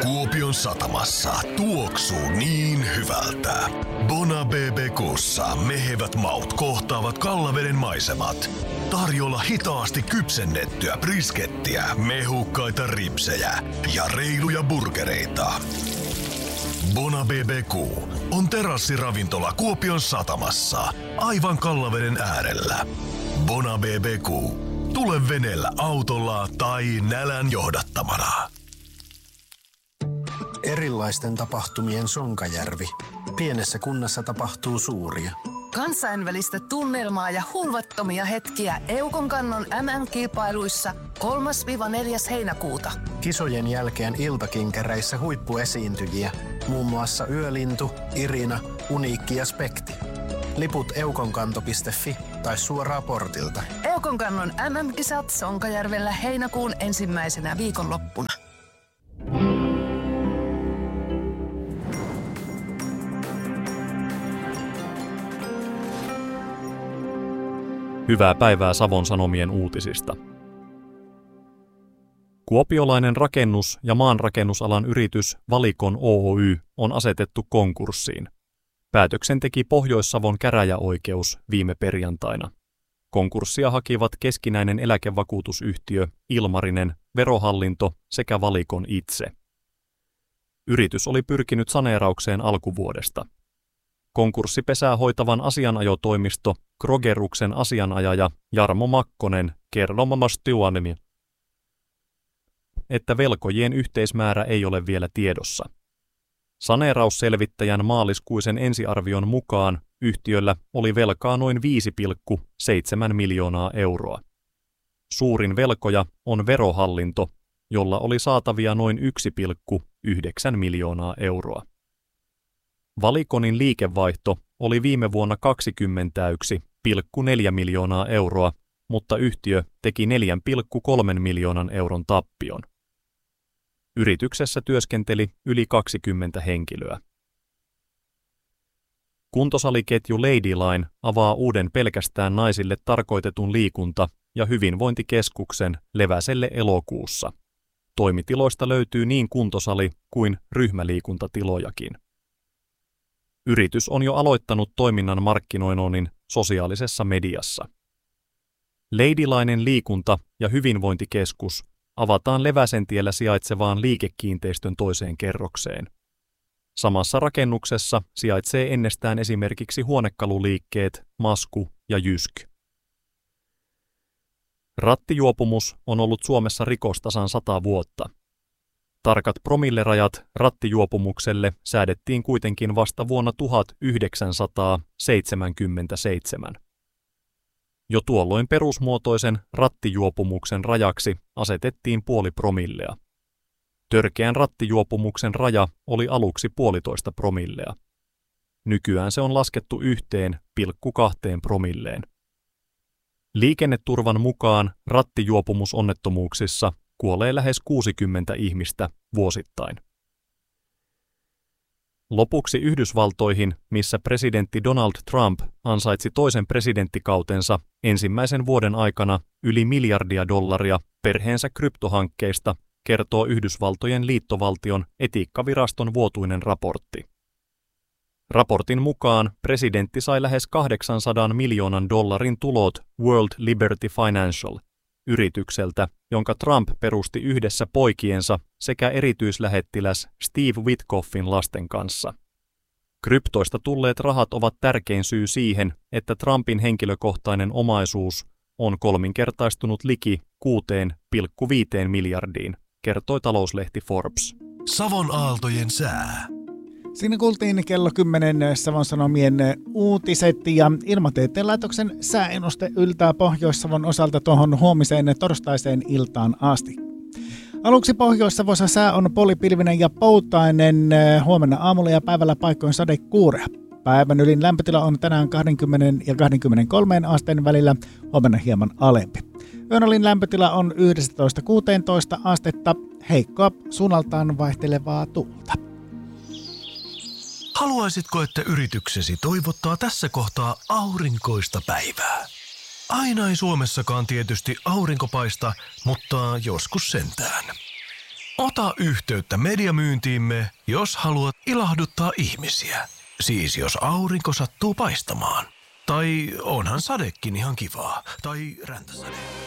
Kuopion satamassa tuoksuu niin hyvältä. Bonabebecussa mehevät maut kohtaavat Kallaveden maisemat. Tarjolla hitaasti kypsennettyä briskettiä, mehukkaita ripsejä ja reiluja burgereita. Bonabebecu on terassiravintola Kuopion satamassa, aivan Kallaveden äärellä. Bonabebecu. Tule veneellä, autolla tai nälän johdattamana. Erilaisten tapahtumien Sonkajärvi. Pienessä kunnassa tapahtuu suuria. Kansainvälistä tunnelmaa ja hulvattomia hetkiä Eukon kannon MM-kilpailuissa 3-4. heinäkuuta. Kisojen jälkeen iltakinkereissä huippuesiintyjiä, muun muassa Yölintu, Irina, Uniikki ja Spekti. Liput eukonkanto.fi tai suoraan portilta. Eukon kannon MM-kisat Sonkajärvellä heinäkuun 1. viikonloppuna. Hyvää päivää Savon Sanomien uutisista. Kuopiolainen rakennus- ja maanrakennusalan yritys Valikon Oy on asetettu konkurssiin. Päätöksen teki Pohjois-Savon käräjäoikeus viime perjantaina. Konkurssia hakivat keskinäinen eläkevakuutusyhtiö Ilmarinen, Verohallinto sekä Valikon itse. Yritys oli pyrkinyt saneeraukseen alkuvuodesta. Konkurssipesää hoitavan asianajotoimisto Krogeruksen asianajaja Jarmo Makkonen kertoi Mamastuanemi, että velkojien yhteismäärä ei ole vielä tiedossa. Saneerausselvittäjän maaliskuisen ensiarvion mukaan yhtiöllä oli velkaa noin 5,7 miljoonaa euroa. Suurin velkoja on Verohallinto, jolla oli saatavia noin 1,9 miljoonaa euroa. Valikonin liikevaihto oli viime vuonna 21,4 miljoonaa euroa, mutta yhtiö teki 4,3 miljoonan euron tappion. Yrityksessä työskenteli yli 20 henkilöä. Kuntosaliketju Ladyline avaa uuden pelkästään naisille tarkoitetun liikunta- ja hyvinvointikeskuksen Leväselle elokuussa. Toimitiloista löytyy niin kuntosali kuin ryhmäliikuntatilojakin. Yritys on jo aloittanut toiminnan markkinoinnin sosiaalisessa mediassa. Ladylinen liikunta- ja hyvinvointikeskus avataan Leväsentiellä sijaitsevaan liikekiinteistön toiseen kerrokseen. Samassa rakennuksessa sijaitsee ennestään esimerkiksi huonekaluliikkeet Masku ja Jysk. Rattijuopumus on ollut Suomessa rikos tasan 100 vuotta. Tarkat promillerajat rattijuopumukselle säädettiin kuitenkin vasta vuonna 1977. Jo tuolloin perusmuotoisen rattijuopumuksen rajaksi asetettiin 0,5 promillea. Törkeän rattijuopumuksen raja oli aluksi 1,5 promillea. Nykyään se on laskettu 1,2 promilleen. Liikenneturvan mukaan rattijuopumusonnettomuuksissa kuolee lähes 60 ihmistä vuosittain. Lopuksi Yhdysvaltoihin, missä presidentti Donald Trump ansaitsi toisen presidenttikautensa ensimmäisen vuoden aikana yli $1 miljardia perheensä kryptohankkeista, kertoo Yhdysvaltojen liittovaltion etiikkaviraston vuotuinen raportti. Raportin mukaan presidentti sai lähes $800 miljoonan tulot World Liberty Financial yritykseltä, jonka Trump perusti yhdessä poikiensa sekä erityislähettiläs Steve Witkoffin lasten kanssa. Kryptoista tulleet rahat ovat tärkein syy siihen, että Trumpin henkilökohtainen omaisuus on kolminkertaistunut liki 6,5 miljardiin, kertoi talouslehti Forbes. Savon aaltojen sää. Siinä kuultiin kello 10 Savon Sanomien uutiset ja Ilmatieteen laitoksen sääennuste yltää Pohjois-Savon osalta tuohon huomiseen torstaiseen iltaan asti. Aluksi Pohjois-Savossa sää on polipilvinen ja poutainen, huomenna aamulla ja päivällä paikkoin sadekuurea. Päivän ylin lämpötila on tänään 20 ja 23 asteen välillä, huomenna hieman alempi. Yön olin lämpötila on 11-16 astetta, heikkoa suunnaltaan vaihtelevaa tuulta. Haluaisitko, että yrityksesi toivottaa tässä kohtaa aurinkoista päivää? Aina ei Suomessakaan tietysti aurinko paista, mutta joskus sentään. Ota yhteyttä mediamyyntiimme, jos haluat ilahduttaa ihmisiä. Siis jos aurinko sattuu paistamaan. Tai onhan sadekin ihan kivaa. Tai räntäsade.